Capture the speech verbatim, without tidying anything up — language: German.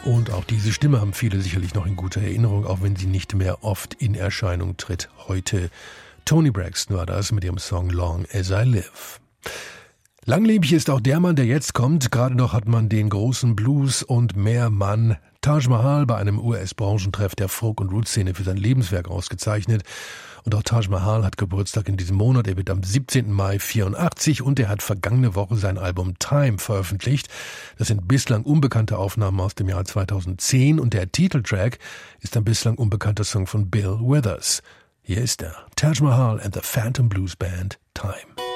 Und auch diese Stimme haben viele sicherlich noch in guter Erinnerung, auch wenn sie nicht mehr oft in Erscheinung tritt. Heute Toni Braxton war das mit ihrem Song Long as I Live. Langlebig ist auch der Mann, der jetzt kommt. Gerade noch hat man den großen Blues- und Mehrmann Taj Mahal bei einem U S-Branchentreff der Folk- und Roots-Szene für sein Lebenswerk ausgezeichnet. Und auch Taj Mahal hat Geburtstag in diesem Monat. Er wird am siebzehnten Mai vierundachtzig und er hat vergangene Woche sein Album Time veröffentlicht. Das sind bislang unbekannte Aufnahmen aus dem Jahr zweitausendzehn und der Titeltrack ist ein bislang unbekannter Song von Bill Withers. Hier ist er, Taj Mahal and the Phantom Blues Band, Time.